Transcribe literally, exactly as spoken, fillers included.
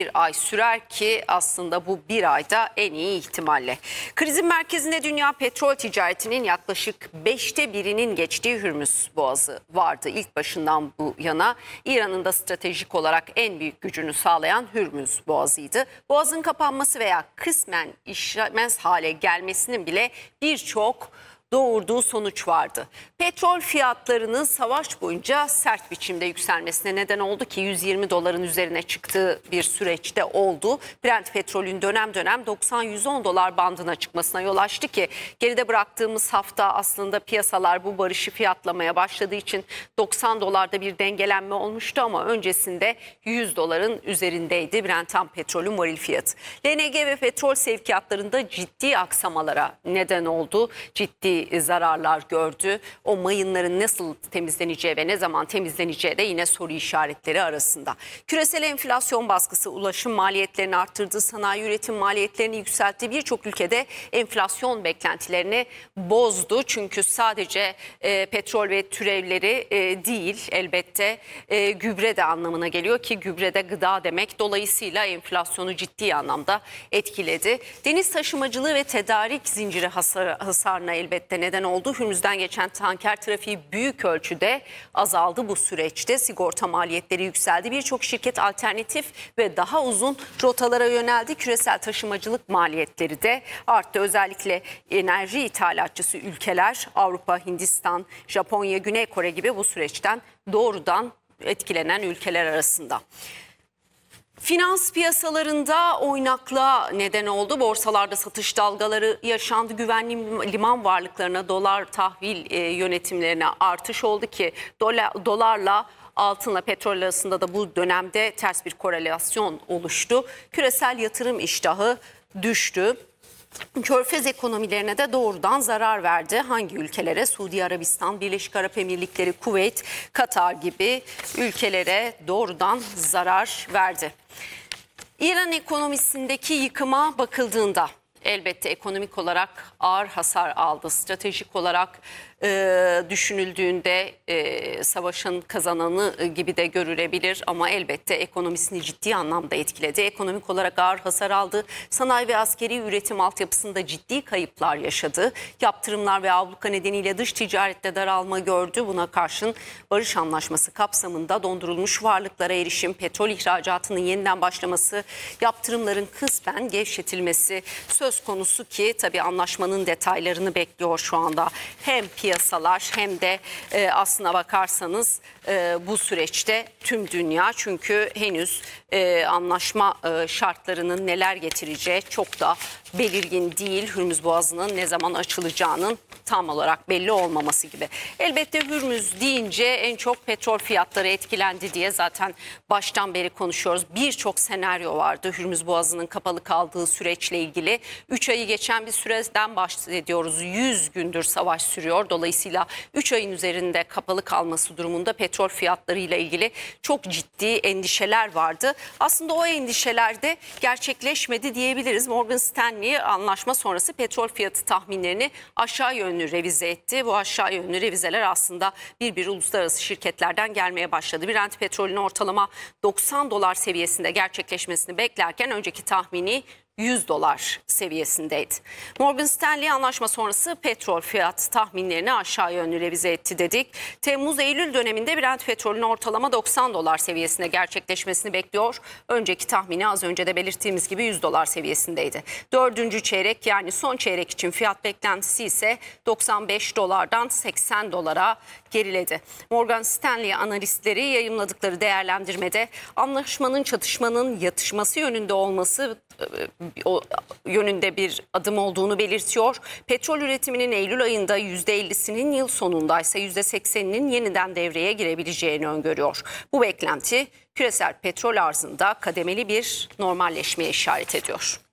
bir ay sürer ki aslında bu bir ayda en iyi ihtimalle. Krizin merkezinde dünya petrol ticaretinin yaklaşık beşte birinin geçtiği Hürmüz Boğazı vardı. İlk başından bu yana İran'ın da stratejik olarak en büyük gücünü sağlayan Hürmüz Boğazı'ydı. Boğazın kapanması veya kısmen işlemez hale gelmesinin bile birçok doğurduğu sonuç vardı. Petrol fiyatlarının savaş boyunca sert biçimde yükselmesine neden oldu ki yüz yirmi doların üzerine çıktığı bir süreçte oldu. Brent petrolün dönem dönem doksan yüz on dolar bandına çıkmasına yol açtı ki geride bıraktığımız hafta aslında piyasalar bu barışı fiyatlamaya başladığı için doksan dolarda bir dengelenme olmuştu ama öncesinde yüz doların üzerindeydi Brent ham petrolün varil fiyatı. L N G ve petrol sevkiyatlarında ciddi aksamalara neden oldu. Ciddi zararlar gördü. O mayınların nasıl temizleneceği ve ne zaman temizleneceği de yine soru işaretleri arasında. Küresel enflasyon baskısı ulaşım maliyetlerini arttırdı, sanayi üretim maliyetlerini yükseltti. Birçok ülkede enflasyon beklentilerini bozdu. Çünkü sadece e, petrol ve türevleri e, değil elbette e, gübre de anlamına geliyor ki gübre de gıda demek. Dolayısıyla enflasyonu ciddi anlamda etkiledi. Deniz taşımacılığı ve tedarik zinciri hasar, hasarına elbette neden oldu. Hürmüz'den geçen tanker trafiği büyük ölçüde azaldı bu süreçte. Sigorta maliyetleri yükseldi. Birçok şirket alternatif ve daha uzun rotalara yöneldi. Küresel taşımacılık maliyetleri de arttı. Özellikle enerji ithalatçısı ülkeler Avrupa, Hindistan, Japonya, Güney Kore gibi bu süreçten doğrudan etkilenen ülkeler arasında. Finans piyasalarında oynaklığa neden oldu. Borsalarda satış dalgaları yaşandı. Güvenli liman varlıklarına, dolar tahvil e, yönetimlerine artış oldu ki dolar, dolarla altınla petrol arasında da bu dönemde ters bir korelasyon oluştu. Küresel yatırım iştahı düştü. Körfez ekonomilerine de doğrudan zarar verdi. Hangi ülkelere? Suudi Arabistan, Birleşik Arap Emirlikleri, Kuveyt, Katar gibi ülkelere doğrudan zarar verdi. İran ekonomisindeki yıkıma bakıldığında elbette ekonomik olarak ağır hasar aldı. Stratejik olarak e, düşünüldüğünde e, savaşın kazananı gibi de görülebilir ama elbette ekonomisini ciddi anlamda etkiledi. Ekonomik olarak ağır hasar aldı. Sanayi ve askeri üretim altyapısında ciddi kayıplar yaşadı. Yaptırımlar ve abluka nedeniyle dış ticarette daralma gördü. Buna karşın barış anlaşması kapsamında dondurulmuş varlıklara erişim, petrol ihracatının yeniden başlaması, yaptırımların kısmen gevşetilmesi söz konusu ki tabii anlaşmanın detaylarını bekliyor şu anda. Hem piyasalar hem de e, aslına bakarsanız e, bu süreçte tüm dünya çünkü henüz e, anlaşma e, şartlarının neler getireceği çok da belirgin değil. Hürmüz Boğazı'nın ne zaman açılacağının tam olarak belli olmaması gibi. Elbette Hürmüz deyince en çok petrol fiyatları etkilendi diye zaten baştan beri konuşuyoruz. Birçok senaryo vardı Hürmüz Boğazı'nın kapalı kaldığı süreçle ilgili. üç ayı geçen bir süreden bahsediyoruz. yüz gündür savaş sürüyor. Dolayısıyla üç ayın üzerinde kapalı kalması durumunda petrol fiyatlarıyla ilgili çok ciddi endişeler vardı. Aslında o endişeler de gerçekleşmedi diyebiliriz. Morgan Stanley anlaşma sonrası petrol fiyatı tahminlerini aşağı yönlü revize etti. Bu aşağı yönlü revizeler aslında bir bir uluslararası şirketlerden gelmeye başladı. Brent petrolün ortalama doksan dolar seviyesinde gerçekleşmesini beklerken önceki tahmini yüz dolar seviyesindeydi. Morgan Stanley anlaşma sonrası petrol fiyat tahminlerini aşağı yönlü revize etti dedik. Temmuz-Eylül döneminde Brent petrolün ortalama doksan dolar seviyesinde gerçekleşmesini bekliyor. Önceki tahmini az önce de belirttiğimiz gibi yüz dolar seviyesindeydi. Dördüncü çeyrek yani son çeyrek için fiyat beklentisi ise doksan beş dolardan seksen dolara geriledi. Morgan Stanley analistleri yayımladıkları değerlendirmede anlaşmanın çatışmanın yatışması yönünde olması o yönünde bir adım olduğunu belirtiyor. Petrol üretiminin Eylül ayında yüzde ellisinin yıl sonunda ise yüzde sekseninin yeniden devreye girebileceğini öngörüyor. Bu beklenti küresel petrol arzında kademeli bir normalleşmeye işaret ediyor.